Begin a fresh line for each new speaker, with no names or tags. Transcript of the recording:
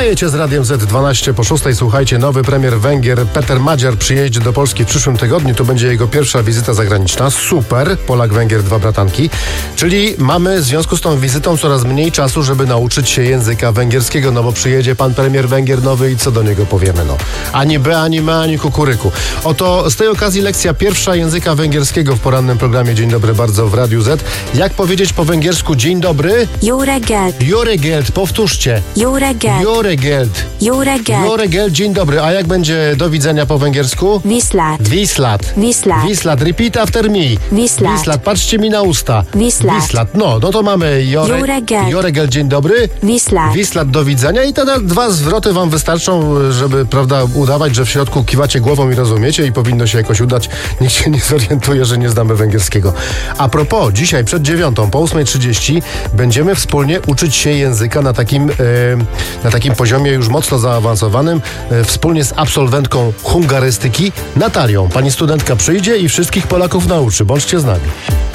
Wstajecie z Radiem Z12 po 6. Słuchajcie, nowy premier Węgier Peter Magyar przyjedzie do Polski w przyszłym tygodniu. To będzie jego pierwsza wizyta zagraniczna. Super. Polak, Węgier, dwa bratanki. Czyli mamy w związku z tą wizytą coraz mniej czasu, żeby nauczyć się języka węgierskiego, no bo przyjedzie pan premier Węgier nowy i co do niego powiemy, no. Ani B, ani me, ani kukuryku. Oto z tej okazji lekcja pierwsza języka węgierskiego w porannym programie Dzień Dobry bardzo w Radiu Z. Jak powiedzieć po węgiersku dzień dobry?
Jó reggelt.
Jó reggelt, powtórzcie.
Jó reggelt.
Jó reggelt.
Jó reggelt.
Jó reggelt, dzień dobry. A jak będzie do widzenia po węgiersku?
Viszlát.
Wiślat.
Viszlát.
Wiślat, repeat after me.
Wiszlát.
Wiślat, patrzcie mi na usta.
Wiszlát.
Wiślat, no to mamy
Jó reggelt.
Jó reggelt, dzień dobry.
Viszlát.
Wiślat, do widzenia i te dwa zwroty wam wystarczą, żeby, prawda, udawać, że w środku kiwacie głową i rozumiecie i powinno się jakoś udać. Nikt się nie zorientuje, że nie znamy węgierskiego. A propos, dzisiaj przed 9, po 8:30 będziemy wspólnie uczyć się języka na takim poziomie już mocno zaawansowanym, wspólnie z absolwentką hungarystyki Natalią. Pani studentka przyjdzie i wszystkich Polaków nauczy. Bądźcie z nami.